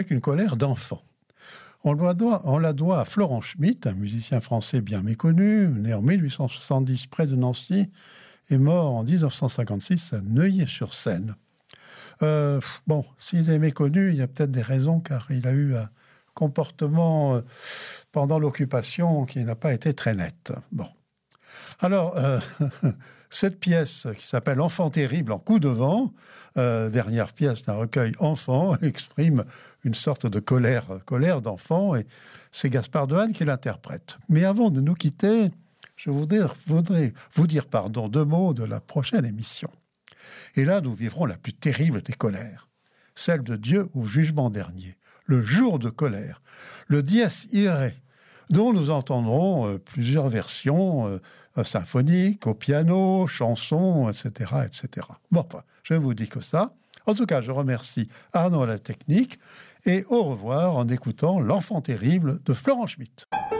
avec une colère d'enfant. On la doit à Florent Schmitt, un musicien français bien méconnu, né en 1870 près de Nancy et mort en 1956 à Neuilly-sur-Seine. S'il est méconnu, il y a peut-être des raisons, car il a eu un comportement pendant l'occupation qui n'a pas été très net. Alors, cette pièce qui s'appelle « Enfant terrible en coup de vent », dernière pièce d'un recueil enfant, exprime une sorte de colère d'enfant, et c'est Gaspard Dehaene qui l'interprète. Mais avant de nous quitter, je voudrais vous dire deux mots de la prochaine émission. Et là, nous vivrons la plus terrible des colères, celle de Dieu au jugement dernier, le jour de colère, le Dies Irae, dont nous entendrons plusieurs versions symphoniques, au piano, chansons, etc., etc. Je ne vous dis que ça. En tout cas, je remercie Arnaud à la technique et au revoir en écoutant L'Enfant terrible de Florent Schmitt.